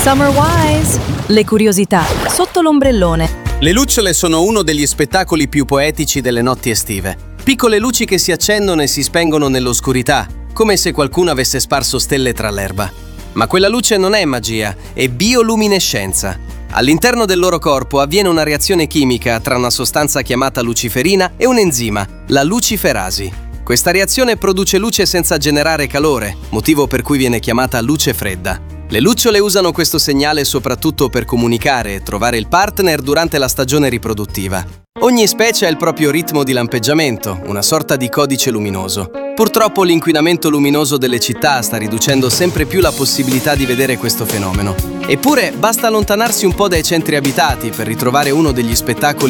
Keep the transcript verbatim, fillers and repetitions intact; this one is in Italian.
Summer Wise! Le curiosità sotto l'ombrellone. Le lucciole sono uno degli spettacoli più poetici delle notti estive. Piccole luci che si accendono e si spengono nell'oscurità, come se qualcuno avesse sparso stelle tra l'erba. Ma quella luce non è magia, è bioluminescenza. All'interno del loro corpo avviene una reazione chimica tra una sostanza chiamata luciferina e un enzima, la luciferasi. Questa reazione produce luce senza generare calore, motivo per cui viene chiamata luce fredda. Le lucciole usano questo segnale soprattutto per comunicare e trovare il partner durante la stagione riproduttiva. Ogni specie ha il proprio ritmo di lampeggiamento, una sorta di codice luminoso. Purtroppo l'inquinamento luminoso delle città sta riducendo sempre più la possibilità di vedere questo fenomeno. Eppure basta allontanarsi un po' dai centri abitati per ritrovare uno degli spettacoli